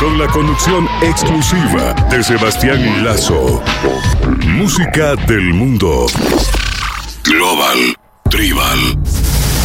con la conducción exclusiva de Sebastián Lazo. Música del mundo. Global Tribal.